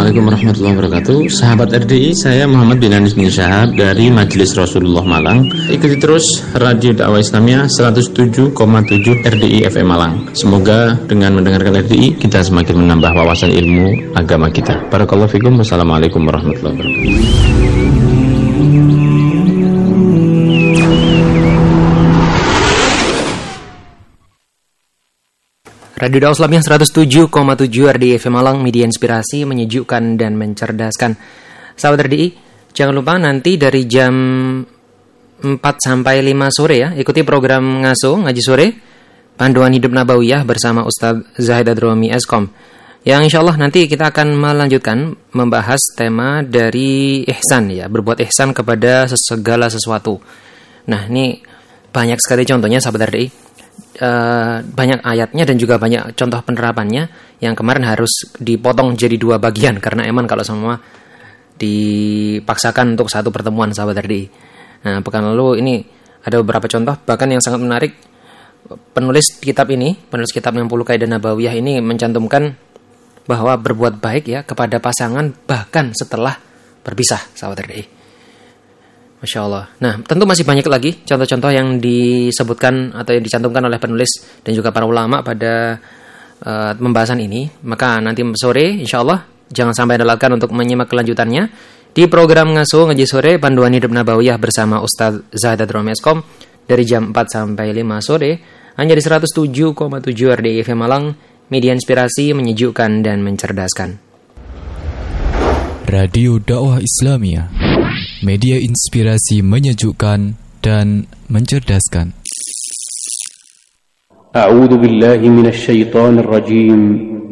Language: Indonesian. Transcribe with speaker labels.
Speaker 1: Assalamualaikum warahmatullahi wabarakatuh. Sahabat RDI, saya Muhammad bin Anis bin Syahab dari Majelis Rasulullah Malang. Ikuti terus Radio Dakwah Islamiyah 107,7 RDI FM Malang. Semoga dengan mendengarkan RDI kita semakin menambah wawasan ilmu agama kita. Barakallahu fikum. Wassalamualaikum warahmatullahi wabarakatuh.
Speaker 2: Radio Dakwah Islamiyah 107,7 RDI FM Malang, media inspirasi, menyejukkan dan mencerdaskan. Sahabat RDI, jangan lupa nanti dari jam 4 sampai 5 sore ya, ikuti program ngaji sore, Panduan Hidup Nabawiyah bersama Ustadz Zahid Adromi Eskom. Yang insya Allah nanti kita akan melanjutkan membahas tema dari ihsan ya, berbuat ihsan kepada segala sesuatu. Nah, ini banyak sekali contohnya sahabat RDI. Banyak ayatnya dan juga banyak contoh penerapannya yang kemarin harus dipotong jadi 2 bagian karena emang kalau semua dipaksakan untuk satu pertemuan sahabat RDI. Nah, pekan lalu ini ada beberapa contoh bahkan yang sangat menarik. Penulis kitab 60 Kaidah Nabawiyah ini mencantumkan bahwa berbuat baik ya kepada pasangan bahkan setelah berpisah sahabat RDI. Masya Allah. Nah, tentu masih banyak lagi contoh-contoh yang disebutkan atau yang dicantumkan oleh penulis dan juga para ulama pada pembahasan ini. Maka nanti sore, insya Allah, jangan sampai lewatkan untuk menyimak kelanjutannya di program Ngasuh Ngaji Sore Panduan Hidup Nabawiyah bersama Ustadz Zahid Adromi Eskom dari jam 4 sampai 5 sore hanya di 107,7 RDI FM Malang, media inspirasi, menyejukkan dan mencerdaskan.
Speaker 3: Radio Dakwah Islamiyah, media inspirasi, menyejukkan dan mencerdaskan.
Speaker 4: A'udzu billahi minasy syaithanir rajim.